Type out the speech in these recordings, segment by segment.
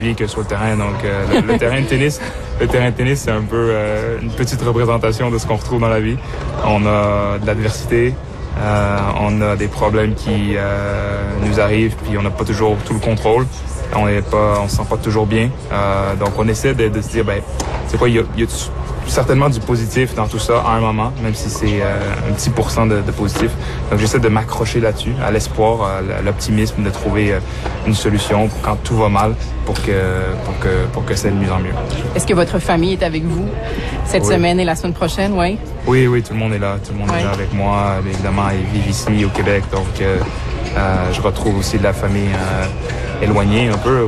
vie que sur le terrain. Donc, le terrain de tennis, c'est un peu une petite représentation de ce qu'on retrouve dans la vie. On a de l'adversité, on a des problèmes qui nous arrivent, puis on n'a pas toujours tout le contrôle. On se sent pas toujours bien. Donc, on essaie de se dire, c'est quoi, il y a certainement du positif dans tout ça à un moment, même si c'est un petit % de positif. Donc, j'essaie de m'accrocher là-dessus, à l'espoir, à l'optimisme, de trouver une solution quand tout va mal pour que c'est de mieux en mieux. Est-ce que votre famille est avec vous cette semaine et la semaine prochaine, oui? Oui, tout le monde est là. Tout le monde est là avec moi. Évidemment, ils vivent ici au Québec, donc je retrouve aussi de la famille éloignée un peu,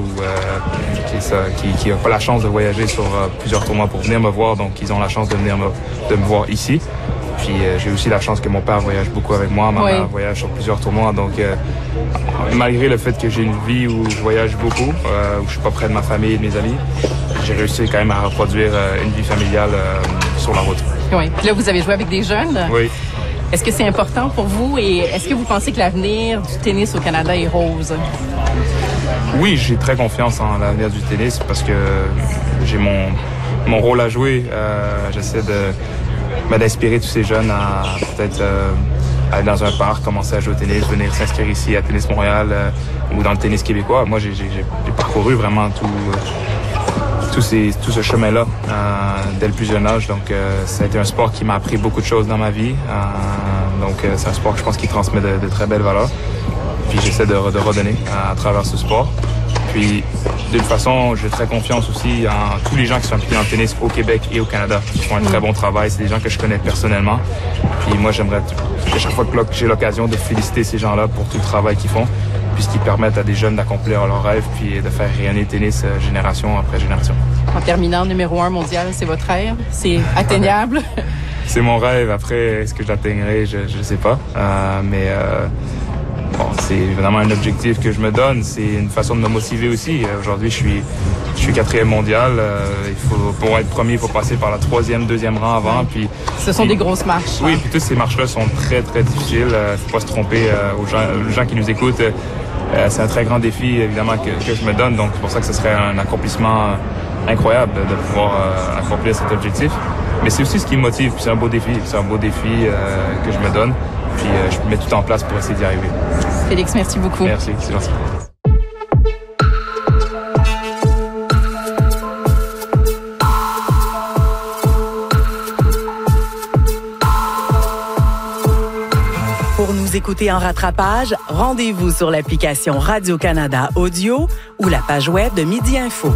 qui n'a pas la chance de voyager sur plusieurs tournois pour venir me voir, donc ils ont la chance de venir de me voir ici. Puis j'ai aussi la chance que mon père voyage beaucoup avec moi, ma mère voyage sur plusieurs tournois, donc malgré le fait que j'ai une vie où je voyage beaucoup, où je suis pas près de ma famille et de mes amis, j'ai réussi quand même à reproduire une vie familiale sur la route. Oui. Puis là, vous avez joué avec des jeunes? Oui. Est-ce que c'est important pour vous et est-ce que vous pensez que l'avenir du tennis au Canada est rose? Oui, j'ai très confiance en l'avenir du tennis parce que j'ai mon rôle à jouer. J'essaie d'inspirer tous ces jeunes à peut-être aller dans un parc, commencer à jouer au tennis, venir s'inscrire ici à Tennis Montréal ou dans le tennis québécois. Moi, j'ai parcouru vraiment tout ce chemin-là dès le plus jeune âge. Donc, ça a été un sport qui m'a appris beaucoup de choses dans ma vie. Donc, c'est un sport que je pense qui transmet de très belles valeurs. Puis, j'essaie de redonner à travers ce sport. Puis, d'une façon, j'ai très confiance aussi en tous les gens qui sont impliqués dans le tennis au Québec et au Canada, qui font un très bon travail. C'est des gens que je connais personnellement. Puis, moi, j'aimerais, à chaque fois que j'ai l'occasion de féliciter ces gens-là pour tout le travail qu'ils font, puisqu'ils permettent à des jeunes d'accomplir leurs rêves puis de faire rayonner le tennis génération après génération. En terminant, numéro 1 mondial, c'est votre rêve? C'est atteignable? C'est mon rêve. Après, est-ce que je l'atteindrai? Je ne sais pas. C'est évidemment un objectif que je me donne. C'est une façon de me motiver aussi. Aujourd'hui, je suis 4e mondial. Pour être premier, il faut passer par la 3e, 2e rang avant. Puis, ce sont des grosses marches. Oui, puis toutes ces marches-là sont très, très difficiles. Il ne faut pas se tromper aux gens qui nous écoutent. C'est un très grand défi, évidemment, que je me donne. Donc, c'est pour ça que ce serait un accomplissement incroyable de pouvoir accomplir cet objectif. Mais c'est aussi ce qui me motive. Puis c'est un beau défi. C'est un beau défi que je me donne. Puis je mets tout en place pour essayer d'y arriver. Félix, merci beaucoup. Merci, c'est gentil. Pour nous écouter en rattrapage, rendez-vous sur l'application Radio-Canada Audio ou la page web de Midi Info.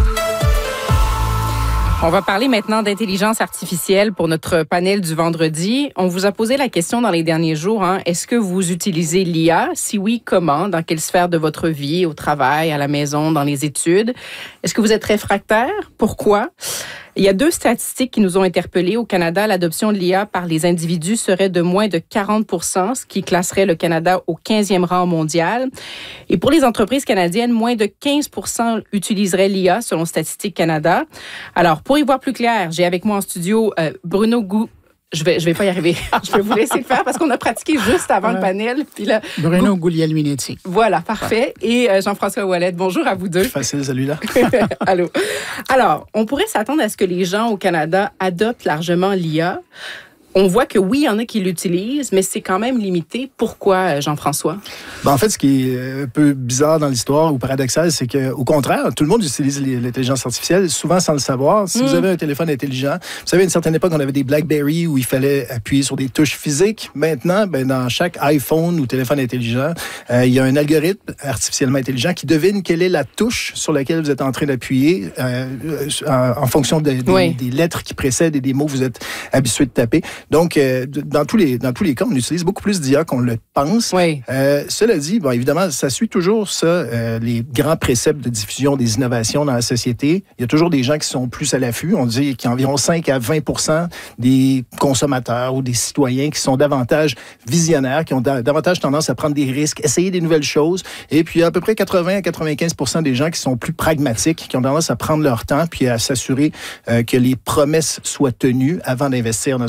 On va parler maintenant d'intelligence artificielle pour notre panel du vendredi. On vous a posé la question dans les derniers jours, est-ce que vous utilisez l'IA? Si oui, comment? Dans quelle sphère de votre vie? Au travail, à la maison, dans les études? Est-ce que vous êtes réfractaire? Pourquoi? Il y a 2 statistiques qui nous ont interpellés. Au Canada, l'adoption de l'IA par les individus serait de moins de 40 %, ce qui classerait le Canada au 15e rang mondial. Et pour les entreprises canadiennes, moins de 15 % utiliseraient l'IA, selon Statistique Canada. Alors, pour y voir plus clair, j'ai avec moi en studio Bruno Je vais pas y arriver. Je vais vous laisser le faire parce qu'on a pratiqué juste avant le panel. Puis là, Bruno Guglielminetti. Voilà, parfait. Et Jean-François Ouellet, bonjour à vous deux. Facile, celui-là. Allô. Alors, on pourrait s'attendre à ce que les gens au Canada adoptent largement l'IA. On voit que oui, il y en a qui l'utilisent, mais c'est quand même limité. Pourquoi, Jean-François? En fait, ce qui est un peu bizarre dans l'histoire ou paradoxal, c'est qu'au contraire, tout le monde utilise l'intelligence artificielle, souvent sans le savoir. Si vous avez un téléphone intelligent, vous savez, à une certaine époque, on avait des BlackBerry où il fallait appuyer sur des touches physiques. Maintenant, dans chaque iPhone ou téléphone intelligent, il y a un algorithme artificiellement intelligent qui devine quelle est la touche sur laquelle vous êtes en train d'appuyer en fonction des lettres qui précèdent et des mots que vous êtes habitué de taper. Donc, dans tous les cas, on utilise beaucoup plus d'IA qu'on le pense. Oui. Cela dit, évidemment, ça suit toujours les grands préceptes de diffusion des innovations dans la société. Il y a toujours des gens qui sont plus à l'affût. On dit qu'il y a environ 5 à 20 % des consommateurs ou des citoyens qui sont davantage visionnaires, qui ont davantage tendance à prendre des risques, essayer des nouvelles choses. Et puis, il y a à peu près 80 à 95 % des gens qui sont plus pragmatiques, qui ont tendance à prendre leur temps puis à s'assurer que les promesses soient tenues avant d'investir dans une nouvelle technologie.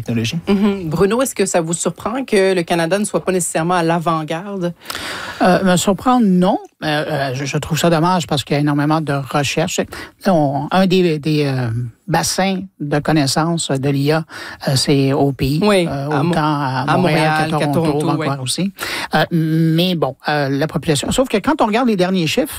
technologie. Bruno, est-ce que ça vous surprend que le Canada ne soit pas nécessairement à l'avant-garde? Me surprendre, non. Je trouve ça dommage parce qu'il y a énormément de recherches. Un des bassins de connaissances de l'IA, c'est au pays. Oui, autant à Montréal qu'à Toronto, Vancouver aussi. Mais bon, la population... Sauf que quand on regarde les derniers chiffres,